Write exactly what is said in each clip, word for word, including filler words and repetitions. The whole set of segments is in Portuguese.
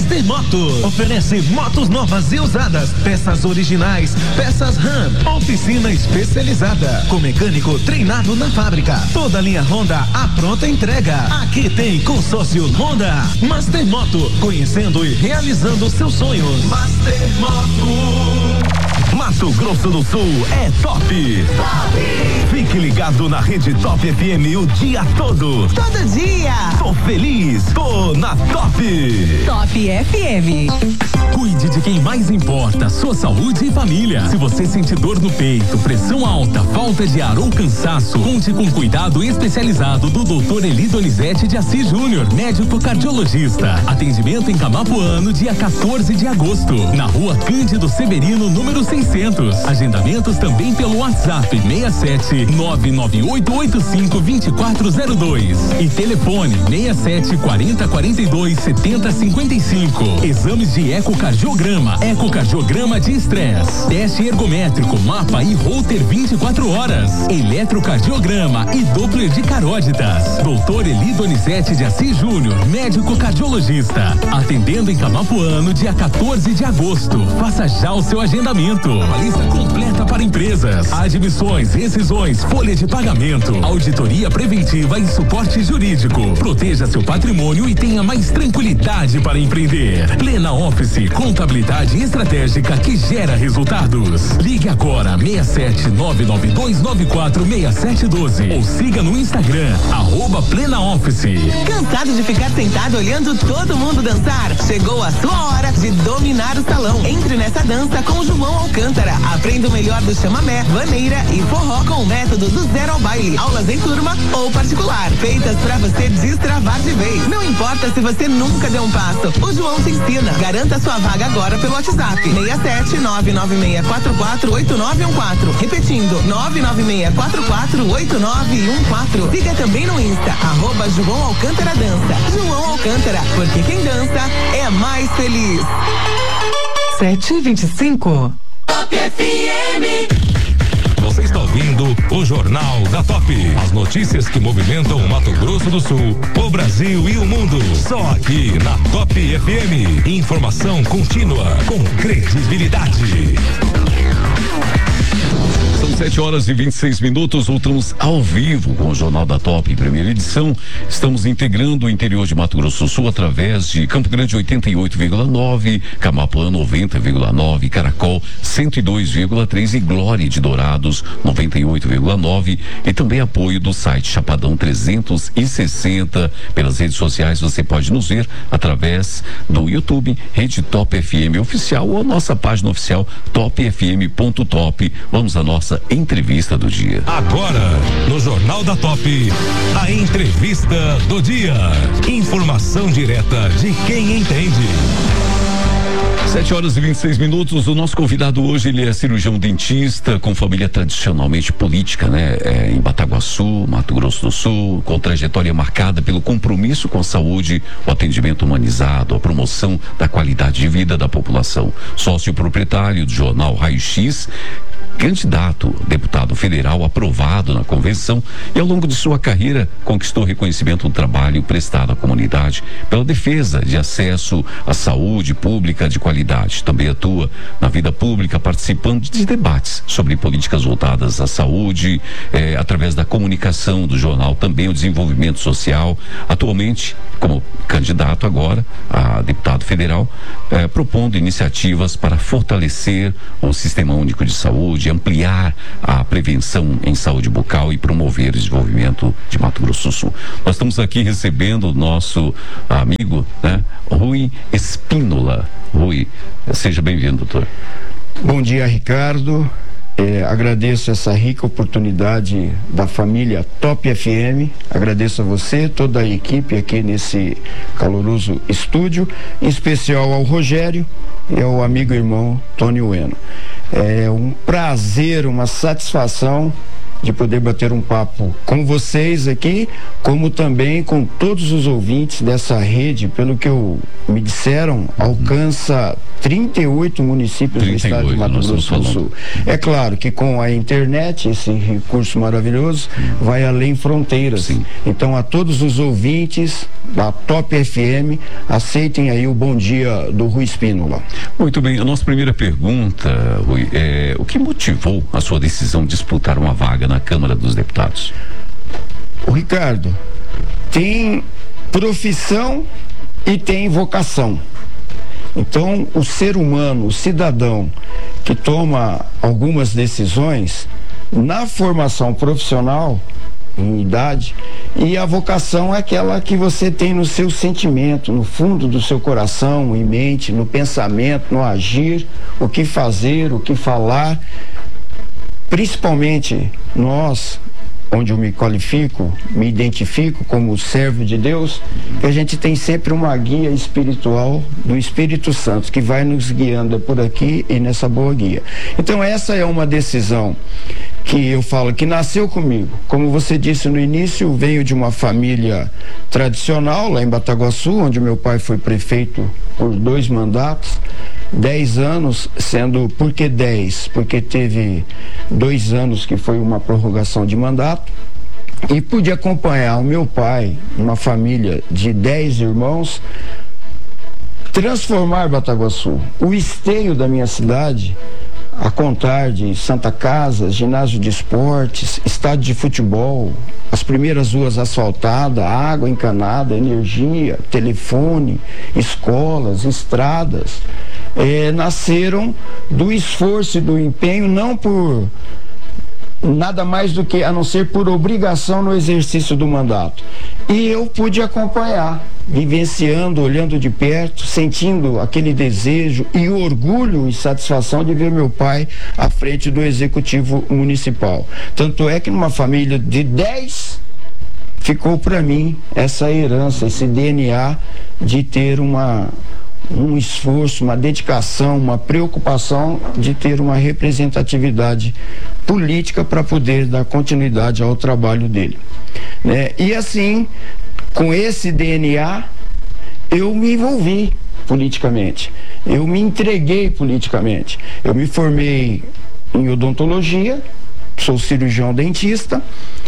Master Motos oferece motos novas e usadas, peças originais, peças RAM, oficina especializada, com mecânico treinado na fábrica. Toda a linha Honda à pronta entrega. Aqui tem consórcio Honda. Master Moto, conhecendo e realizando seus sonhos. Master Moto. Mato Grosso do Sul é top. Top. Fique ligado na rede Top F M o dia todo. Todo dia. Tô feliz, tô na Top. Top F M. Cuide de quem mais importa, sua saúde e família. Se você sente dor no peito, pressão alta, falta de ar ou cansaço, conte com cuidado especializado do doutor Eli Donizete de Assis Júnior, médico cardiologista. Atendimento em Camapuano, dia quatorze de agosto, na rua Cândido Severino, número seiscentos. Agendamentos também pelo WhatsApp seis sete nove nove oito oito cinco dois quatro zero dois e telefone seis sete quarenta quarenta e dois setenta cinquenta e cinco. Exames de ecocardiograma, ecocardiograma de estresse, teste ergométrico, mapa e holter vinte e quatro horas, eletrocardiograma e Doppler de carótidas. doutor Eli Donizete de Assis Júnior, médico cardiologista, atendendo em Camapuano, dia quatorze de agosto. Faça já o seu agendamento. Uma lista completa para empresas, admissões, rescisões, folha de pagamento, auditoria preventiva e suporte jurídico. Proteja seu patrimônio e tenha mais tranquilidade para empreender. Plena Office, contabilidade estratégica que gera resultados. Ligue agora seis sete nove nove dois nove quatro seis sete um dois ou siga no Instagram, arroba Plena Office. Cansado de ficar sentado olhando todo mundo dançar? Chegou a sua hora de dominar o salão. Entre nessa dança com João Alcântara. Aprenda o melhor do chamamé, vaneira e forró com o método do zero ao baile. Aulas em turma ou particular, feitas pra você destravar de vez. Não importa se você nunca deu um passo, o João te ensina. Garanta sua vaga agora pelo WhatsApp seis sete nove nove seis quatro quatro oito nove um quatro. Repetindo, nove nove seis quatro quatro oito nove um quatro. Siga também no Insta, arroba João Alcântara Dança. João Alcântara, porque quem dança é mais feliz. sete e vinte e cinco. Top F M. Você está ouvindo o Jornal da Top. As notícias que movimentam o Mato Grosso do Sul, o Brasil e o mundo. Só aqui na Top F M. Informação contínua com credibilidade. São sete horas e vinte e seis minutos, voltamos ao vivo com o Jornal da Top, primeira edição. Estamos integrando o interior de Mato Grosso do Sul através de Campo Grande oitenta e oito vírgula nove, Camapuã noventa vírgula nove, Caracol cento e dois vírgula três e Glória de Dourados noventa e oito vírgula nove e também apoio do site Chapadão trezentos e sessenta. Pelas redes sociais você pode nos ver através do YouTube, Rede Top F M Oficial ou a nossa página oficial top f m ponto top. Vamos à nossa entrevista do dia. Agora, no Jornal da Top, a entrevista do dia. Informação direta de quem entende. sete horas e vinte e seis minutos. O nosso convidado hoje, ele é cirurgião dentista com família tradicionalmente política, né? É, em Bataguaçu, Mato Grosso do Sul, com trajetória marcada pelo compromisso com a saúde, o atendimento humanizado, a promoção da qualidade de vida da população. Sócio proprietário do jornal Raio X, candidato deputado federal aprovado na convenção e ao longo de sua carreira conquistou reconhecimento do trabalho prestado à comunidade pela defesa de acesso à saúde pública de qualidade. Também atua na vida pública participando de debates sobre políticas voltadas à saúde, eh, através da comunicação do jornal, também o desenvolvimento social. Atualmente, como candidato agora a deputado federal, eh, propondo iniciativas para fortalecer o Sistema Único de Saúde, ampliar a prevenção em saúde bucal e promover o desenvolvimento de Mato Grosso do Sul. Nós estamos aqui recebendo o nosso amigo, né, Rui Espínola. Rui, seja bem-vindo, doutor. Bom dia, Ricardo. É, agradeço essa rica oportunidade da família Top F M. Agradeço a você, toda a equipe aqui nesse caloroso estúdio, em especial ao Rogério e ao amigo e irmão Tony Ueno. É um prazer, uma satisfação de poder bater um papo com vocês aqui, como também com todos os ouvintes dessa rede. Pelo que eu, me disseram, alcança trinta e oito municípios do estado de Mato Grosso do Sul. É claro que com a internet, esse recurso maravilhoso, Sim. vai além fronteiras. Sim. Então, a todos os ouvintes da Top F M, aceitem aí o bom dia do Rui Espínola. Muito bem, a nossa primeira pergunta, Rui, é o que motivou a sua decisão de disputar uma vaga na Câmara dos Deputados? O Ricardo, tem profissão e tem vocação. Então, o ser humano, o cidadão que toma algumas decisões na formação profissional, em idade, e a vocação é aquela que você tem no seu sentimento, no fundo do seu coração e mente, no pensamento, no agir, o que fazer, o que falar. Principalmente nós, onde eu me qualifico, me identifico como servo de Deus, que a gente tem sempre uma guia espiritual do Espírito Santo, que vai nos guiando por aqui e nessa boa guia. Então essa é uma decisão que eu falo que nasceu comigo. Como você disse no início, venho de uma família tradicional lá em Bataguaçu, onde meu pai foi prefeito por dois mandatos, dez anos, sendo, por que dez? Porque teve dois anos que foi uma prorrogação de mandato, e pude acompanhar o meu pai, uma família de dez irmãos, transformar Bataguaçu, o esteio da minha cidade, a contar de Santa Casa, ginásio de esportes, estádio de futebol, as primeiras ruas asfaltadas, água encanada, energia, telefone, escolas, estradas, eh, nasceram do esforço e do empenho, não por nada mais do que a não ser por obrigação no exercício do mandato. E eu pude acompanhar, vivenciando, olhando de perto, sentindo aquele desejo e orgulho e satisfação de ver meu pai à frente do executivo municipal. Tanto é que numa família de dez ficou para mim essa herança, esse D N A de ter uma um esforço, uma dedicação, uma preocupação de ter uma representatividade política para poder dar continuidade ao trabalho dele, né? E assim, com esse D N A, eu me envolvi politicamente, eu me entreguei politicamente, eu me formei em odontologia, sou cirurgião dentista,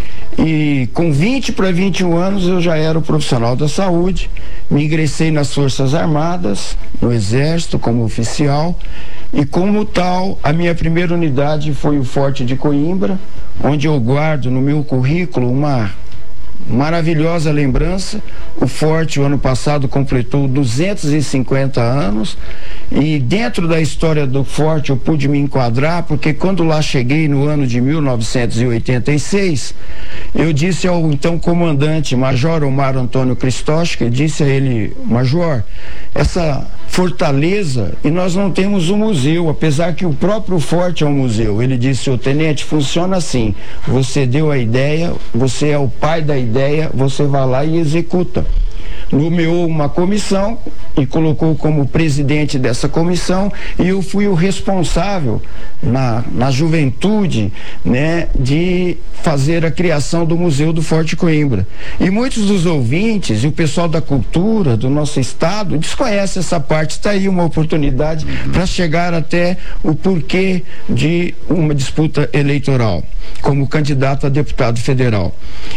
e com vinte para vinte e um anos eu já era o profissional da saúde, me ingressei nas Forças Armadas, no Exército como oficial, e como tal, a minha primeira unidade foi o Forte de Coimbra, onde eu guardo no meu currículo uma maravilhosa lembrança. O Forte, o ano passado, completou duzentos e cinquenta anos, e dentro da história do Forte eu pude me enquadrar, porque quando lá cheguei no ano de mil novecentos e oitenta e seis, eu disse ao então comandante, Major Omar Antônio Cristóstomo, disse a ele: Major, essa fortaleza, e nós não temos um museu, apesar que o próprio Forte é um museu. Ele disse: o tenente, funciona assim, você deu a ideia, você é o pai da ideia, você vai lá e executa. Nomeou uma comissão e colocou como presidente dessa comissão, e eu fui o responsável na, na juventude, né, de fazer a criação do Museu do Forte Coimbra. E muitos dos ouvintes e o pessoal da cultura do nosso estado desconhecem essa parte. Está aí uma oportunidade para chegar até o porquê de uma disputa eleitoral como candidato a deputado federal.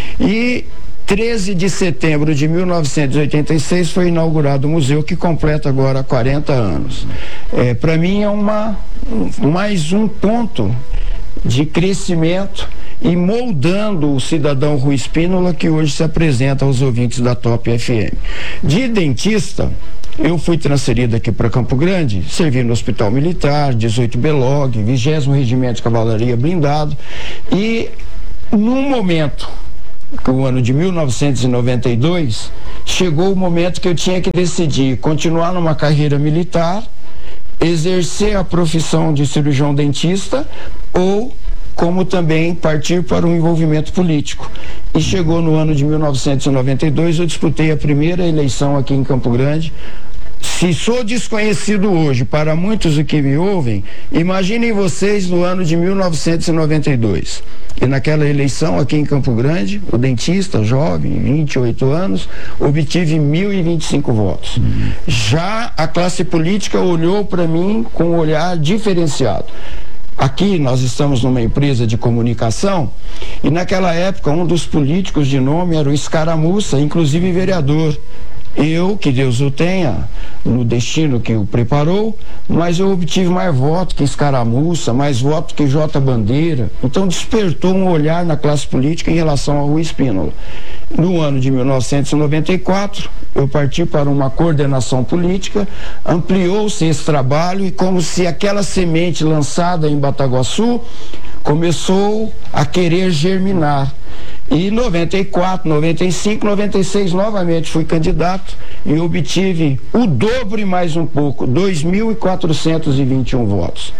E treze de setembro de mil novecentos e oitenta e seis foi inaugurado o museu, que completa agora quarenta anos. É, para mim é uma, mais um ponto de crescimento e moldando o cidadão Rui Espínola, que hoje se apresenta aos ouvintes da Top F M. De dentista, eu fui transferido aqui para Campo Grande, servi no Hospital Militar, dezoito B L O G, vigésimo Regimento de Cavalaria Blindado, e num momento, o ano de mil novecentos e noventa e dois, chegou o momento que eu tinha que decidir continuar numa carreira militar, exercer a profissão de cirurgião dentista, ou como também partir para um envolvimento político. E chegou no ano de mil novecentos e noventa e dois, eu disputei a primeira eleição aqui em Campo Grande, se sou desconhecido hoje para muitos que me ouvem, imaginem vocês no ano de mil novecentos e noventa e dois. E naquela eleição aqui em Campo Grande, o dentista, jovem, vinte e oito anos, obtive mil e vinte e cinco votos. Uhum. Já a classe política olhou para mim com um olhar diferenciado. Aqui nós estamos numa empresa de comunicação e naquela época um dos políticos de nome era o Escaramuça, inclusive vereador. Eu, que Deus o tenha, no destino que o preparou, mas eu obtive mais votos que Escaramuça, mais votos que J. Bandeira. Então despertou um olhar na classe política em relação ao Rui Espínola. No ano de mil novecentos e noventa e quatro, eu parti para uma coordenação política, ampliou-se esse trabalho e como se aquela semente lançada em Bataguaçu começou a querer germinar. E em noventa e quatro, noventa e cinco, noventa e seis novamente fui candidato e obtive o dobro e mais um pouco, dois mil quatrocentos e vinte e um votos.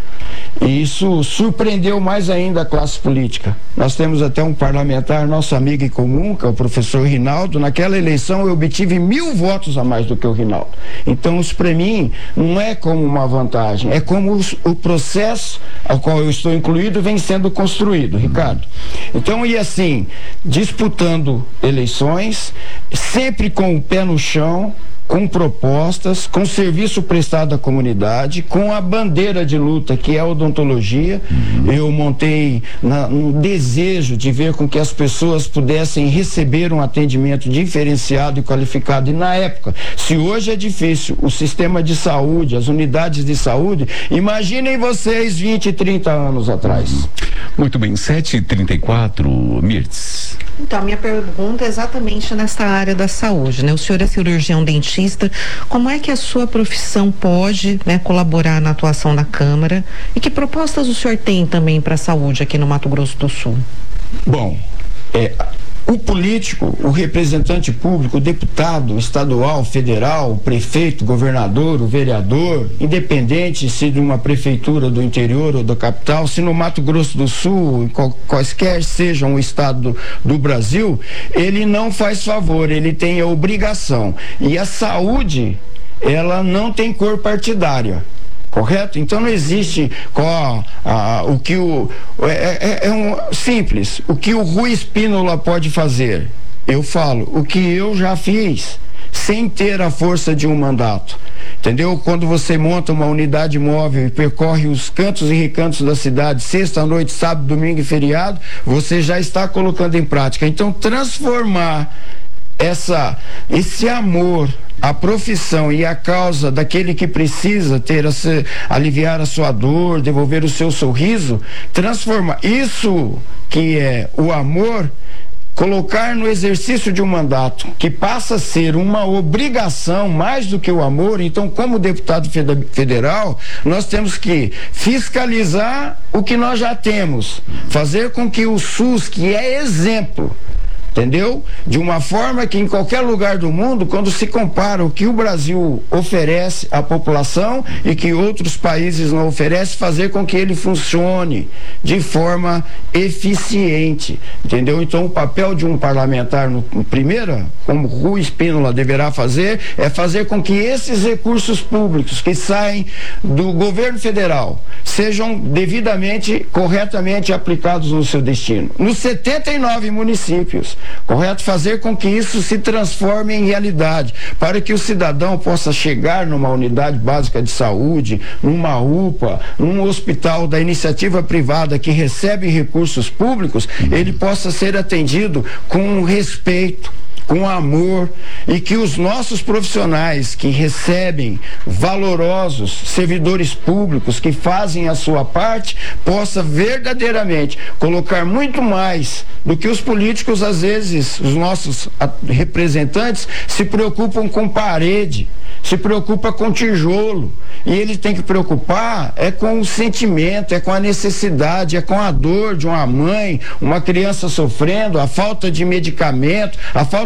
E isso surpreendeu mais ainda a classe política. Nós temos até um parlamentar, nosso amigo em comum, que é o professor Rinaldo. Naquela eleição eu obtive mil votos a mais do que o Rinaldo. Então isso para mim não é como uma vantagem, é como os, o processo ao qual eu estou incluído vem sendo construído, Ricardo. Então, e assim, disputando eleições, sempre com o pé no chão, com propostas, com serviço prestado à comunidade, com a bandeira de luta que é a odontologia. Uhum. Eu montei na, um desejo de ver com que as pessoas pudessem receber um atendimento diferenciado e qualificado. E na época, se hoje é difícil, o sistema de saúde, as unidades de saúde, imaginem vocês vinte, trinta anos atrás. Uhum. Muito bem, sete e trinta e quatro, Mirtz. Então, a minha pergunta é exatamente nessa área da saúde, né? O senhor é cirurgião dentista, como é que a sua profissão pode, né, colaborar na atuação da Câmara e que propostas o senhor tem também para a saúde aqui no Mato Grosso do Sul? Bom, é... o político, o representante público, o deputado estadual, federal, o prefeito, o governador, o vereador, independente se de uma prefeitura do interior ou da capital, se no Mato Grosso do Sul, qual, quaisquer sejam o estado do, do Brasil, ele não faz favor, ele tem a obrigação. E a saúde, ela não tem cor partidária. Correto? Então não existe qual, ah, o que o é, é, é um simples, o que o Rui Espínola pode fazer. Eu falo, o que eu já fiz, sem ter a força de um mandato. Entendeu? Quando você monta uma unidade móvel e percorre os cantos e recantos da cidade, sexta noite, sábado, domingo e feriado, você já está colocando em prática. Então transformar essa, esse amor a profissão e a causa daquele que precisa ter essa, aliviar a sua dor, devolver o seu sorriso, transformar isso que é o amor, colocar no exercício de um mandato que passa a ser uma obrigação mais do que o amor. Então, como deputado federal, nós temos que fiscalizar o que nós já temos, fazer com que o SUS, que é exemplo, entendeu? De uma forma que em qualquer lugar do mundo, quando se compara o que o Brasil oferece à população e que outros países não oferecem, fazer com que ele funcione de forma eficiente, entendeu? Então o papel de um parlamentar, no, no primeira, como Rui Espínola deverá fazer, é fazer com que esses recursos públicos que saem do governo federal sejam devidamente, corretamente aplicados no seu destino. Nos setenta e nove municípios, correto? Fazer com que isso se transforme em realidade, para que o cidadão possa chegar numa unidade básica de saúde, numa U P A, num hospital da iniciativa privada que recebe recursos públicos, ele possa ser atendido com respeito, com amor, e que os nossos profissionais que recebem valorosos servidores públicos que fazem a sua parte, possa verdadeiramente colocar muito mais do que os políticos, às vezes, os nossos representantes se preocupam com parede, se preocupa com tijolo, e ele tem que preocupar é com o sentimento, é com a necessidade, é com a dor de uma mãe, uma criança sofrendo, a falta de medicamento, a falta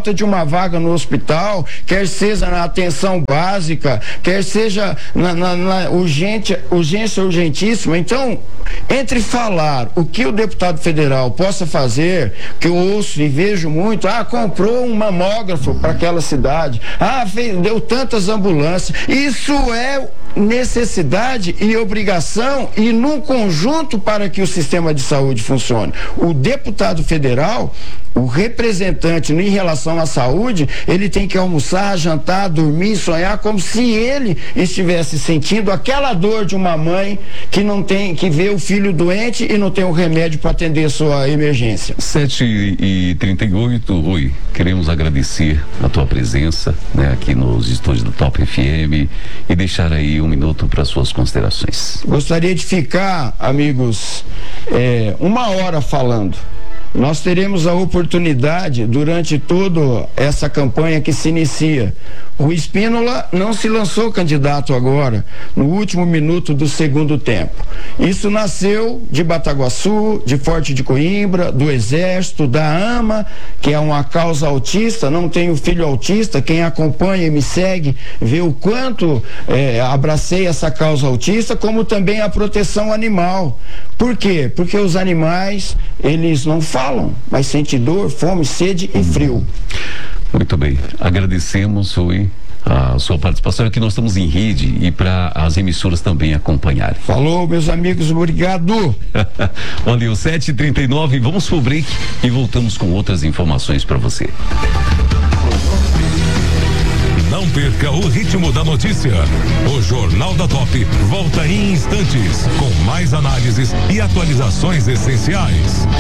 falta de uma vaga no hospital, quer seja na atenção básica, quer seja na, na, na urgente, urgência urgentíssima. Então, entre falar o que o deputado federal possa fazer, que eu ouço e vejo muito, ah, comprou um mamógrafo para aquela cidade, ah, fez, deu tantas ambulâncias, isso é necessidade e obrigação e num conjunto para que o sistema de saúde funcione. O deputado federal, o representante em relação à saúde, ele tem que almoçar, jantar, dormir, sonhar como se ele estivesse sentindo aquela dor de uma mãe que não tem, que vê o filho doente e não tem o remédio para atender a sua emergência. sete e trinta e oito, Rui, queremos agradecer a tua presença, né, aqui nos estúdios do Top F M e deixar aí um minuto para suas considerações. Gostaria de ficar, amigos, é, uma hora falando. Nós teremos a oportunidade durante toda essa campanha que se inicia. O Espínola não se lançou candidato agora, no último minuto do segundo tempo. Isso nasceu de Bataguaçu, de Forte de Coimbra, do Exército, da AMA, que é uma causa autista. Não tenho filho autista, quem acompanha e me segue vê o quanto é, abracei essa causa autista, como também a proteção animal. Por quê? Porque os animais, eles não falam, mas sentem dor, fome, sede e frio. Muito bem, agradecemos, Rui, a sua participação. Aqui nós estamos em rede e para as emissoras também acompanharem. Falou, meus amigos, obrigado. Valeu, sete e trinta e nove, vamos pro break e voltamos com outras informações para você. Não perca o ritmo da notícia. O Jornal da Top volta em instantes com mais análises e atualizações essenciais.